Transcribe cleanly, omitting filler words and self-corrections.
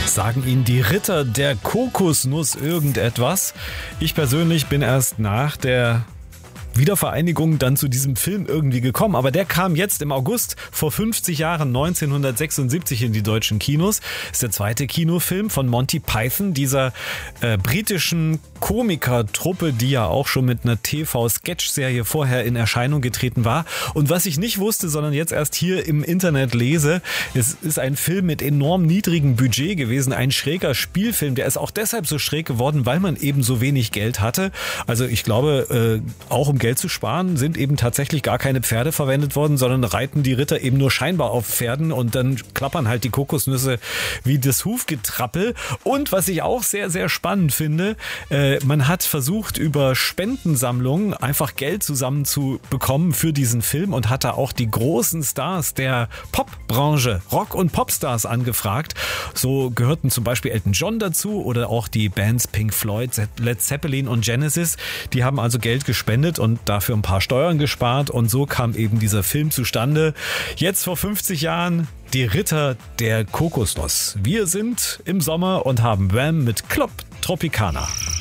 Sagen Ihnen die Ritter der Kokosnuss irgendetwas? Ich persönlich bin erst nach der Wiedervereinigung dann zu diesem Film irgendwie gekommen, aber der kam jetzt im August vor 50 Jahren 1976 in die deutschen Kinos. Ist der zweite Kinofilm von Monty Python, dieser britischen Komikertruppe, die ja auch schon mit einer TV-Sketch-Serie vorher in Erscheinung getreten war. Und was ich nicht wusste, sondern jetzt erst hier im Internet lese, es ist ein Film mit enorm niedrigem Budget gewesen, ein schräger Spielfilm. Der ist auch deshalb so schräg geworden, weil man eben so wenig Geld hatte. Also ich glaube, auch um Geld zu sparen, sind eben tatsächlich gar keine Pferde verwendet worden, sondern reiten die Ritter eben nur scheinbar auf Pferden und dann klappern halt die Kokosnüsse wie das Hufgetrappel. Und was ich auch sehr, sehr spannend finde, man hat versucht, über Spendensammlungen einfach Geld zusammenzubekommen für diesen Film und hat da auch die großen Stars der Popbranche, Rock- und Popstars angefragt. So gehörten zum Beispiel Elton John dazu oder auch die Bands Pink Floyd, Led Zeppelin und Genesis. Die haben also Geld gespendet und dafür ein paar Steuern gespart und so kam eben dieser Film zustande. Jetzt vor 50 Jahren die Ritter der Kokosnuss. Wir sind im Sommer und haben Wham mit Club Tropicana.